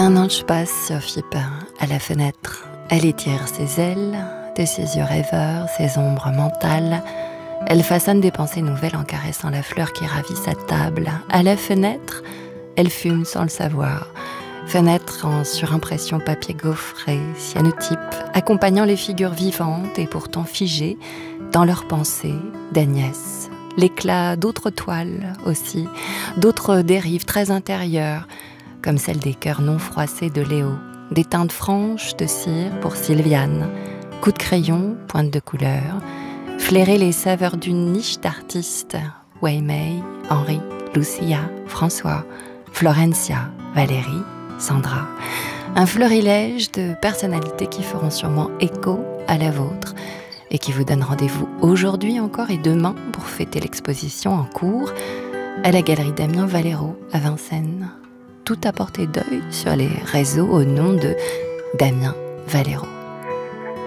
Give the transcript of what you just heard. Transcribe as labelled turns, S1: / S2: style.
S1: Un ange passe sur Fippe à la fenêtre. Elle étire ses ailes, de ses yeux rêveurs, ses ombres mentales. Elle façonne des pensées nouvelles en caressant la fleur qui ravit sa table. À la fenêtre, elle fume sans le savoir. Fenêtre en surimpression papier gaufré, cyanotype, accompagnant les figures vivantes et pourtant figées dans leurs pensées d'Agnès. L'éclat d'autres toiles aussi, d'autres dérives très intérieures, comme celle des cœurs non froissés de Léo, des teintes franches de cire pour Sylviane, coups de crayon, pointe de couleur, flairer les saveurs d'une niche d'artistes, Waymay, Henri, Lucia, François, Florencia, Valérie, Sandra. Un florilège de personnalités qui feront sûrement écho à la vôtre et qui vous donnent rendez-vous aujourd'hui encore et demain pour fêter l'exposition en cours à la galerie Damien Valero à Vincennes. Tout à portée d'œil sur les réseaux au nom de Damien Valero.